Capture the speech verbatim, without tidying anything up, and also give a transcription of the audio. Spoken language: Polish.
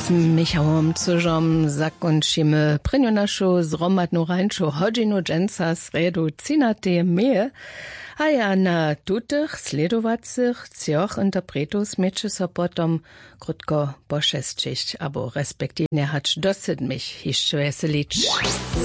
Z Michałem Cużom zakończymy prynio naszą zromadną rańczą hodzinu dżęca z redu cinate meje, a ja na tutych sledowacych cioch interpretów smieczy so potom krótko poszesczyć, abo respektywnie hać dosyć mich jeszcze weselić.